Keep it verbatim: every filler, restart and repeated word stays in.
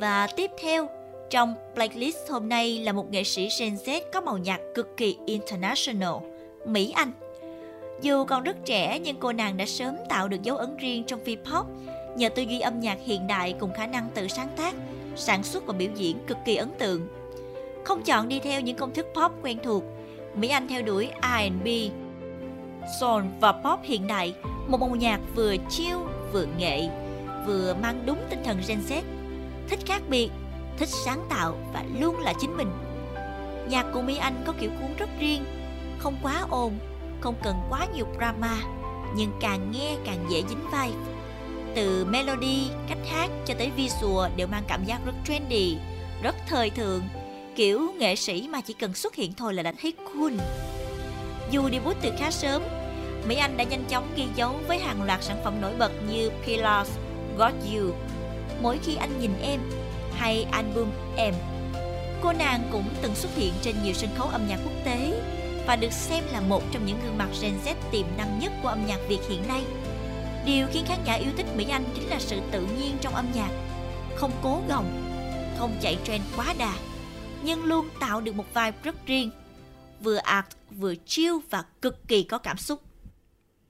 Và tiếp theo, trong playlist hôm nay là một nghệ sĩ Gen Z có màu nhạc cực kỳ international, Mỹ Anh. Dù còn rất trẻ nhưng cô nàng đã sớm tạo được dấu ấn riêng trong phim pop nhờ tư duy âm nhạc hiện đại cùng khả năng tự sáng tác, sản xuất và biểu diễn cực kỳ ấn tượng. Không chọn đi theo những công thức pop quen thuộc, Mỹ Anh theo đuổi R and B, soul và pop hiện đại, một màu nhạc vừa chill, vừa nghệ, vừa mang đúng tinh thần Gen Z, thích khác biệt, thích sáng tạo và luôn là chính mình. Nhạc của Mỹ Anh có kiểu cuốn rất riêng, không quá ồn, không cần quá nhiều drama, nhưng càng nghe càng dễ dính vai. Từ melody, cách hát cho tới visual đều mang cảm giác rất trendy, rất thời thượng, kiểu nghệ sĩ mà chỉ cần xuất hiện thôi là đã thấy cool. Dù debut từ khá sớm, Mỹ Anh đã nhanh chóng ghi dấu với hàng loạt sản phẩm nổi bật như Pillars, Got You, Mỗi Khi Anh Nhìn Em hay album Em. Cô nàng cũng từng xuất hiện trên nhiều sân khấu âm nhạc quốc tế và được xem là một trong những gương mặt Gen Z tiềm năng nhất của âm nhạc Việt hiện nay. Điều khiến khán giả yêu thích Mỹ Anh chính là sự tự nhiên trong âm nhạc, không cố gồng, không chạy trend quá đà, nhưng luôn tạo được một vibe rất riêng, vừa art, vừa chill và cực kỳ có cảm xúc.